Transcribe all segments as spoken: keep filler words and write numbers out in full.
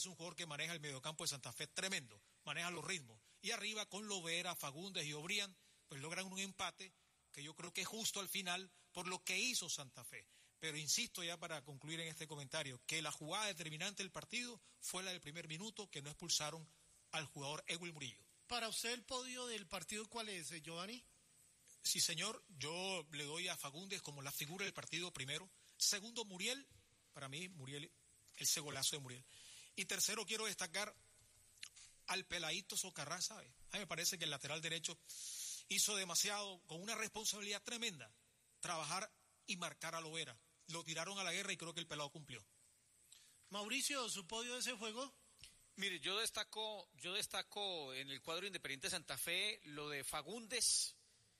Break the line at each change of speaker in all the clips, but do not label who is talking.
un jugador que maneja el mediocampo de Santa Fe tremendo, maneja los ritmos. Y arriba con Lovera, Fagundes y Obrián, pues logran un empate que yo creo que es justo al final por lo que hizo Santa Fe. Pero insisto ya para concluir en este comentario, que la jugada determinante del partido fue la del primer minuto, que no expulsaron al jugador Ewell Murillo.
Para usted el podio del partido, ¿cuál es, Giovanni?
Sí, señor, yo le doy a Fagundes como la figura del partido primero. Segundo, Muriel, para mí, Muriel, ese golazo de Muriel. Y tercero, quiero destacar al peladito Socarrás, ¿sabe? A mí me parece que el lateral derecho hizo demasiado, con una responsabilidad tremenda, trabajar y marcar a Lovera. Lo tiraron a la guerra y creo que el pelado cumplió.
Mauricio, ¿su podio de ese juego?
Mire, yo destaco, yo destaco en el cuadro Independiente Santa Fe lo de Fagundes,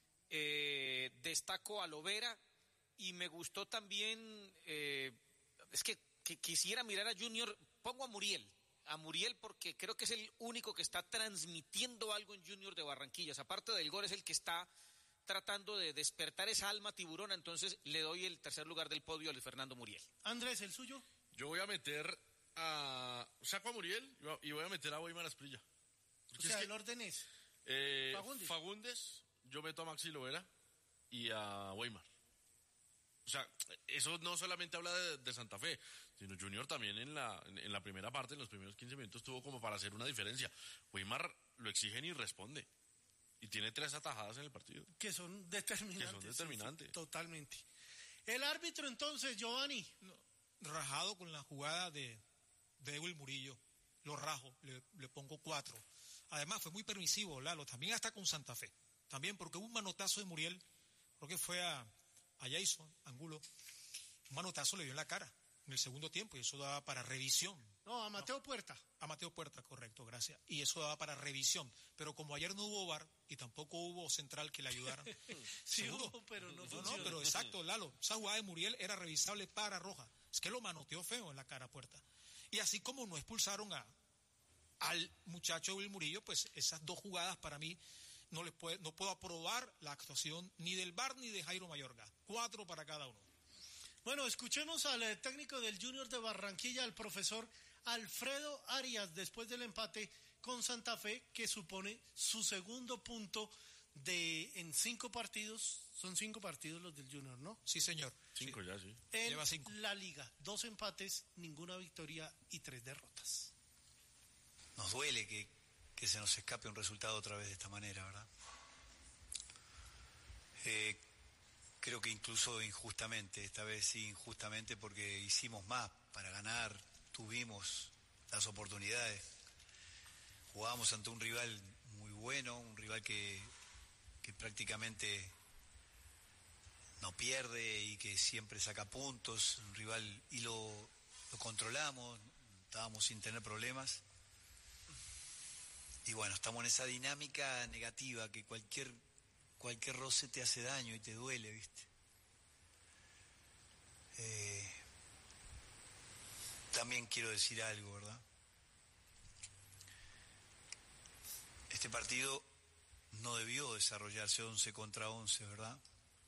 eh, destaco a Lovera y me gustó también, eh, es que, que quisiera mirar a Junior, pongo a Muriel, a Muriel porque creo que es el único que está transmitiendo algo en Junior de Barranquillas, aparte del gol es el que está tratando de despertar esa alma tiburona, entonces le doy el tercer lugar del podio a Luis Fernando Muriel.
Andrés, ¿el suyo?
Yo voy a meter a... saco a Muriel y voy a meter a Weimar Asprilla.
O sea, es que, el orden es...
Eh, Fagundes. Fagundes, yo meto a Maxi Lovera y a Weimar. O sea, eso no solamente habla de, de Santa Fe, sino Junior también en la, en, en la primera parte, en los primeros quince minutos, tuvo como para hacer una diferencia. Weimar lo exigen y responde. Y tiene tres atajadas en el partido.
Que son determinantes.
Que son determinantes.
Sí, sí, totalmente. El árbitro entonces, Giovanni.
No, rajado con la jugada de, de Ewell Murillo. Lo rajo, le, le pongo cuatro. Además fue muy permisivo, Lalo, también hasta con Santa Fe. También porque hubo un manotazo de Muriel, creo que fue a, a Jason Angulo. Un manotazo le dio en la cara en el segundo tiempo y eso daba para revisión.
No, a Mateo no, Puerta.
A Mateo Puerta, correcto, gracias. Y eso daba para revisión. Pero como ayer no hubo V A R y tampoco hubo central que le ayudara.
Sí hubo, pero no funcionó.
No, pero exacto, Lalo. Esa jugada de Muriel era revisable para roja. Es que lo manoteó feo en la cara a Puerta. Y así como no expulsaron a al muchacho Will Murillo, pues esas dos jugadas para mí no les puede, no puedo aprobar la actuación ni del V A R ni de Jairo Mayorga. Cuatro para cada uno.
Bueno, escuchemos al técnico del Junior de Barranquilla, al profesor Alfredo Arias, después del empate con Santa Fe, que supone su segundo punto de en cinco partidos. Son cinco partidos los del Junior, ¿no?
Sí, señor.
Cinco
sí.
ya, sí.
En
Lleva cinco.
La Liga, dos empates, ninguna victoria y tres derrotas.
Nos duele que, que se nos escape un resultado otra vez de esta manera, ¿verdad? Eh, creo que incluso injustamente, esta vez sí injustamente porque hicimos más para ganar, tuvimos las oportunidades, jugábamos ante un rival muy bueno, un rival que, que prácticamente no pierde y que siempre saca puntos, un rival y lo, lo controlamos, estábamos sin tener problemas. Y bueno, estamos en esa dinámica negativa que cualquier, cualquier roce te hace daño y te duele, ¿viste? Eh, también quiero decir algo, ¿verdad? Este partido no debió desarrollarse once contra once, ¿verdad?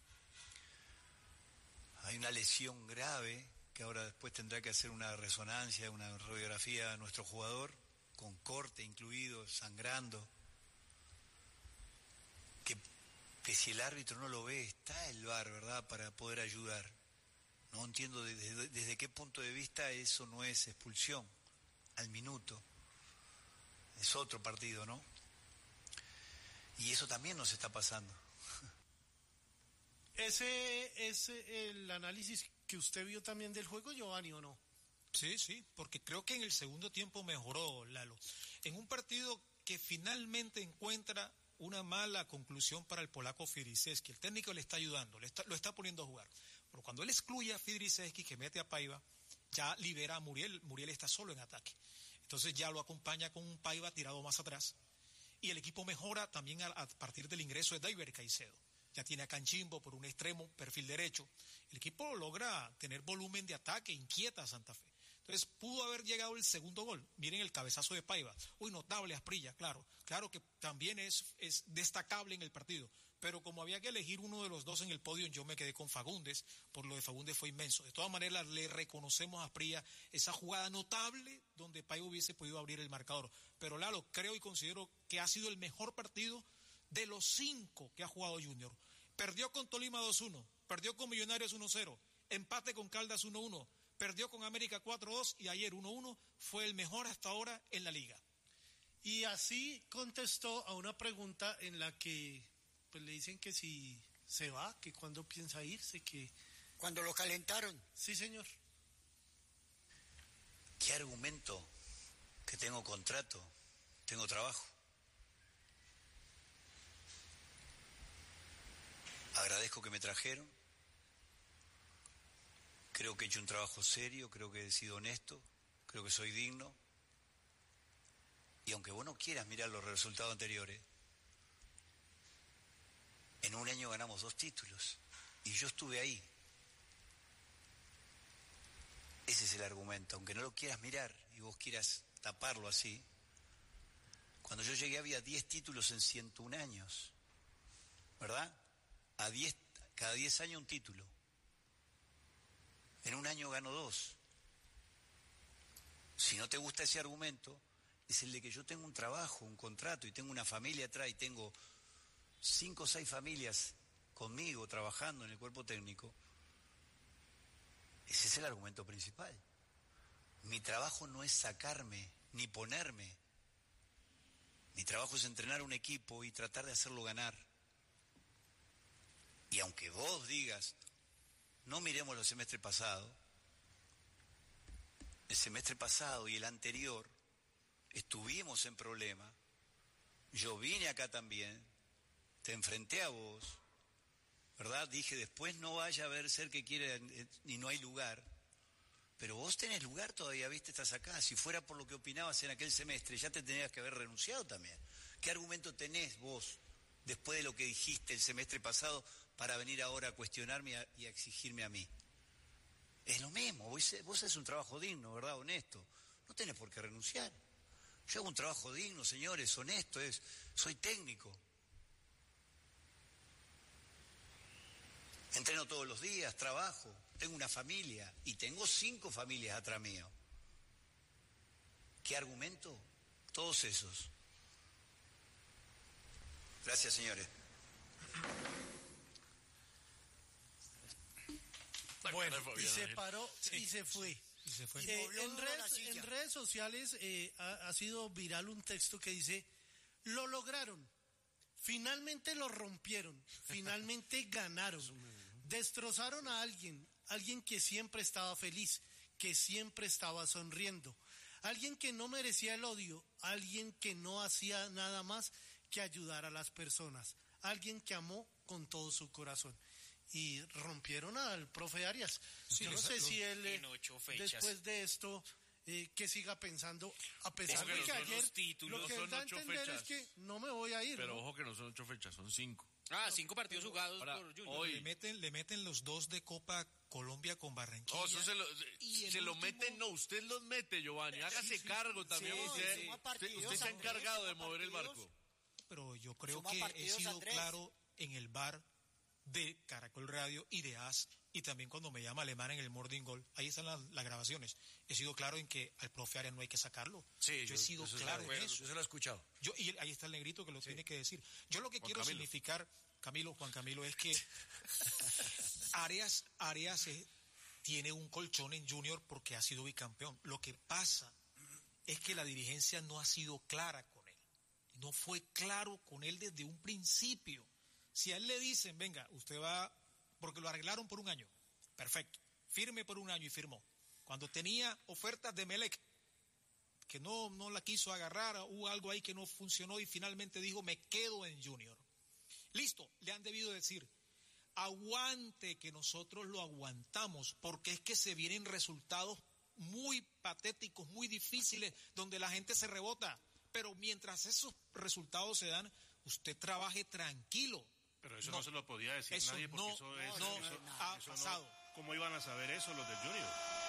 Hay una lesión grave que ahora después tendrá que hacer una resonancia, una radiografía a nuestro jugador, con corte incluido, sangrando, que, que si el árbitro no lo ve, está el V A R, ¿verdad?, para poder ayudar. No entiendo desde, desde qué punto de vista eso no es expulsión al minuto. Es otro partido, ¿no? Y eso también nos está pasando.
¿Ese es el análisis que usted vio también del juego, Giovanni, o no?
Sí, sí, porque creo que en el segundo tiempo mejoró, Lalo. En un partido que finalmente encuentra una mala conclusión para el polaco Fidriszewski, el técnico le está ayudando, le está, lo está poniendo a jugar. Pero cuando él excluye a Fidriszewski, que mete a Paiva, ya libera a Muriel, Muriel está solo en ataque. Entonces ya lo acompaña con un Paiva tirado más atrás. Y el equipo mejora también a, a partir del ingreso de Deiber Caicedo. Ya tiene a Canchimbo por un extremo, perfil derecho. El equipo logra tener volumen de ataque, inquieta a Santa Fe. Entonces pudo haber llegado el segundo gol. Miren el cabezazo de Paiva. Uy, notable Asprilla, claro. Claro que también es, es destacable en el partido. pero como había que elegir uno de los dos en el podio, yo me quedé con Fagundes, por lo de Fagundes fue inmenso. De todas maneras, le reconocemos a Asprilla esa jugada notable donde Paiva hubiese podido abrir el marcador. Pero Lalo, creo y considero que ha sido el mejor partido de los cinco que ha jugado Junior. Perdió con Tolima dos uno, perdió con Millonarios uno cero, empate con Caldas uno uno, perdió con América cuatro dos y ayer uno uno, fue el mejor hasta ahora en la liga.
Y así contestó a una pregunta en la que pues le dicen que si se va, que cuando piensa irse, que...
Cuando lo calentaron.
Sí, señor.
¿Qué argumento? Que tengo contrato, tengo trabajo. Agradezco que me trajeron. Creo que he hecho un trabajo serio, creo que he sido honesto, creo que soy digno. Y aunque vos no quieras mirar los resultados anteriores, en un año ganamos dos títulos y yo estuve ahí. Ese es el argumento, aunque no lo quieras mirar y vos quieras taparlo así. Cuando yo llegué había diez títulos en ciento un años, ¿verdad? A diez, cada diez años un título. En un año gano dos. Si no te gusta ese argumento, es el de que yo tengo un trabajo, un contrato y tengo una familia atrás y tengo cinco o seis familias conmigo trabajando en el cuerpo técnico. Ese es el argumento principal. Mi trabajo no es sacarme ni ponerme. Mi trabajo es entrenar un equipo y tratar de hacerlo ganar. Y aunque vos digas, no miremos los semestres pasados, el semestre pasado y el anterior estuvimos en problema. Yo vine acá también, te enfrenté a vos, ¿verdad? Dije, después no vaya a ver ser que quiere y no hay lugar. Pero vos tenés lugar todavía, viste, estás acá. Si fuera por lo que opinabas en aquel semestre, ya te tenías que haber renunciado también. ¿Qué argumento tenés vos, después de lo que dijiste el semestre pasado, para venir ahora a cuestionarme y a, y a exigirme a mí? Es lo mismo, vos, vos haces un trabajo digno, ¿verdad? Honesto. No tenés por qué renunciar. Yo hago un trabajo digno, señores, honesto, es, soy técnico. Entreno todos los días, trabajo, tengo una familia y tengo cinco familias atrás mío. ¿Qué argumento? Todos esos. Gracias, señores.
Bueno, y se paró sí. y se fue.
Y se fue.
Eh, en, redes, en redes sociales eh, ha, ha sido viral un texto que dice, lo lograron, finalmente lo rompieron, finalmente ganaron, destrozaron a alguien, alguien que siempre estaba feliz, que siempre estaba sonriendo, alguien que no merecía el odio, alguien que no hacía nada más que ayudar a las personas, alguien que amó con todo su corazón. Y rompieron al profe Arias. Sí, Yo no sé si él, eh, después de esto, eh, que siga pensando, a pesar de que ayer
títulos,
lo que
no
él da a entender
fechas.
es que no me voy a ir.
Pero
¿no?
ojo que no son ocho fechas, son cinco.
Ah, cinco partidos jugados
Ahora,
por Junior.
Hoy,
le, meten, le meten los dos de Copa Colombia con Barranquilla.
Oh, eso se lo, se, se lo
último...
meten, no, usted los mete, Giovanni. Hágase sí, sí, cargo también.
Sí,
usted,
sí.
usted, usted se ha encargado de mover el barco.
Pero yo creo
Suma
que he sido claro en el bar de Caracol Radio y de A S, y también cuando me llama Alemán en el Morning Goal, ahí están las, las grabaciones. He sido claro en que al profe Arias no hay que sacarlo. Sí, yo, yo he sido claro en eso.
Yo se lo he escuchado.
Yo, y ahí está el negrito que lo sí. tiene que decir. Yo lo que
Juan
quiero
Camilo.
significar, Camilo, Juan Camilo, es que Arias, Arias es, tiene un colchón en Junior porque ha sido bicampeón. Lo que pasa es que la dirigencia no ha sido clara con él. No fue claro con él desde un principio. Si a él le dicen, venga, usted va, porque lo arreglaron por un año, perfecto, firme por un año y firmó. Cuando tenía ofertas de Melec, que no, no la quiso agarrar, hubo algo ahí que no funcionó y finalmente dijo, me quedo en Junior. Listo, le han debido decir, aguante que nosotros lo aguantamos, porque es que se vienen resultados muy patéticos, muy difíciles, donde la gente se rebota. Pero mientras esos resultados se dan, usted trabaje tranquilo.
Pero eso
no,
no se lo podía decir
eso
nadie porque
no,
eso es...
no,
eso,
ha
eso
pasado.
No, ¿cómo iban a saber eso los del Junior?